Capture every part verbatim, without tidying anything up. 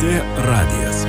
T radijas.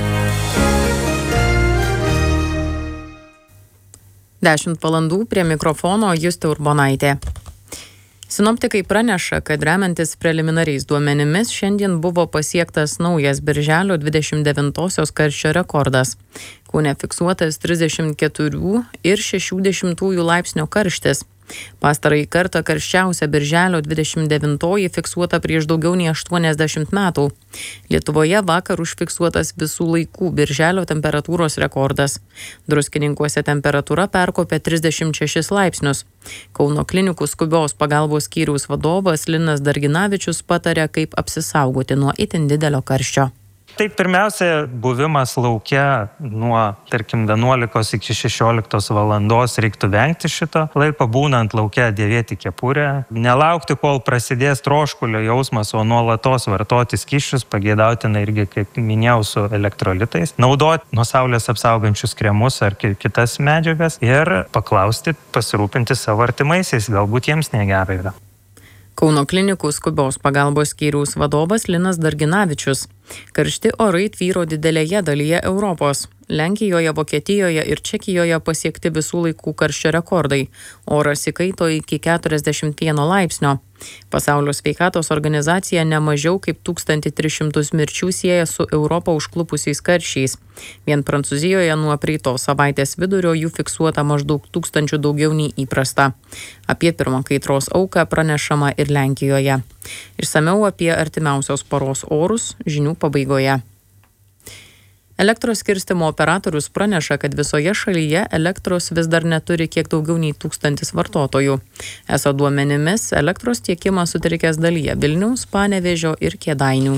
dešimt valandų prie mikrofono Justė Urbonaitė. Sinoptikai praneša, kad remiantis preliminariais duomenimis šiandien buvo pasiektas naujas birželio dvidešimt devintosios karščio rekordas. Kaune fiksuotas trisdešimt keturių ir šešių dešimtųjų laipsnio karštis. Pastarąjį kartą karščiausia birželio dvidešimt devintoji fiksuota prieš daugiau nei aštuoniasdešimt metų. Lietuvoje vakar užfiksuotas visų laikų birželio temperatūros rekordas. Druskininkuose temperatūra perkopė trisdešimt šešis laipsnius. Kauno klinikų skubios pagalbos skyriaus vadovas Linas Darginavičius patarė, kaip apsisaugoti nuo itin didelio karščio. Tai pirmiausia, buvimas laukia nuo, tarkim, vienuolikos iki šešioliktos valandos reiktų vengti šito. Laiko būnant laukia dėvėti kepurę, nelaukti, kol prasidės troškulio jausmas, o nuolatos vartoti skysčius, pageidautina irgi, kaip minėjau, su elektrolitais. Naudoti nuo saulės apsaugančius kremus ar kitas medžiagas ir paklausti, pasirūpinti savo artimaisiais, galbūt jiems negerai yra. Kauno klinikų skubios pagalbos skyriaus vadovas Linas Darginavičius. Karšti orai tvyro didelėje dalyje Europos. Lenkijoje, Vokietijoje ir Čekijoje pasiekti visų laikų karščio rekordai. Oras įkaito iki keturiasdešimt vieno laipsnio. Pasaulio sveikatos organizacija ne mažiau kaip tūkstantį tris šimtus mirčių sieja su Europą užklupusiais karščiais. Vien Prancūzijoje nuo praeitos savaitės vidurio jų fiksuota maždaug tūkstančių daugiau nei įprasta. Apie pirmą kaitros auką pranešama ir Lenkijoje. Išsamiau apie artimiausios paros orus žinių pabaigoje. Elektros skirstymo operatorius praneša, kad visoje šalyje elektros vis dar neturi kiek daugiau nei tūkstantis vartotojų. Eso duomenimis elektros tiekimas sutrikęs dalyje Vilniaus, Panevėžio ir Kėdainių.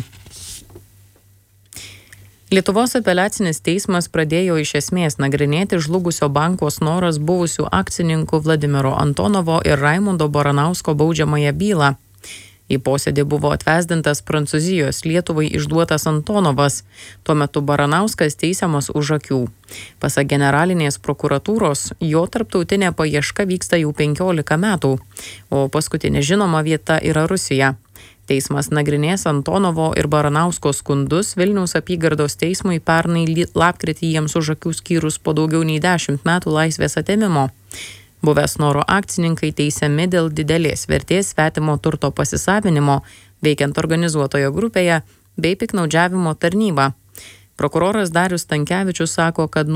Lietuvos apeliacinis teismas pradėjo iš esmės nagrinėti žlugusio banko Snoras buvusių akcininkų Vladimiro Antonovo ir Raimundo Baranausko baudžiamąją bylą. Į posėdį buvo atvesdintas Prancūzijos Lietuvai išduotas Antonovas. Tuo metu Baranauskas teisiamas už akių. Pasak generalinės prokuratūros, jo tarptautinė paieška vyksta jau penkiolika metų, o paskutinė žinoma vieta yra Rusija. Teismas nagrinės Antonovo ir Baranausko skundus Vilniaus apygardos teismui pernai lapkritį jiems už akių skyrus po daugiau nei dešimt metų laisvės atėmimo. Buvę Snoro akcininkai teisiami dėl didelės vertės svetimo turto pasisavinimo, veikiant organizuotojo grupėje bei piktnaudžiavimo tarnybą. Prokuroras Darius Stankevičius sako, kad